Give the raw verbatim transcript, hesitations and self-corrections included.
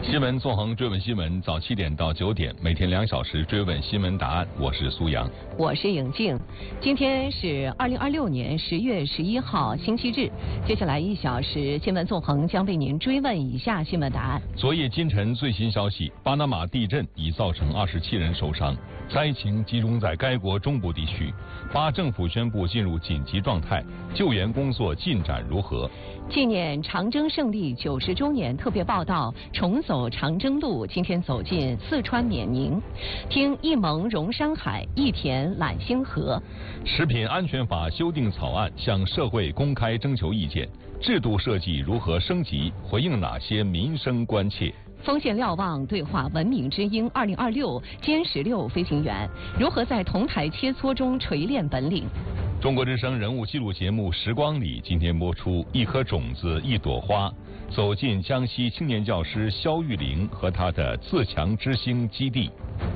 新闻纵横追问新闻，早七点到九点，每天两小时追问新闻答案。我是苏阳， 我是颖静。今天是二零二六年十月十一号，星期日。接下来一小时，新闻纵横将为您追问以下新闻答案。 昨夜今晨最新消息，巴拿马地震已造成二十七人受伤，灾情集中在该国中部地区。巴政府宣布进入紧急状态，救援工作进展如何？ 纪念长征胜利九十周年特别报道：重走长征路，今天走进四川冕宁，听一盟融山海，一田揽星河。 食品安全法修订草案向社会公开征求意见，制度设计如何升级？回应哪些民生关切？ 锋线瞭望对话文明之鹰二零二六歼十六飞行员如何在同台切磋中锤炼本领？ 中国之声人物记录节目《时光里》今天播出一颗种子一朵花，走进江西青年教师肖玉玲和他的自强之星基地。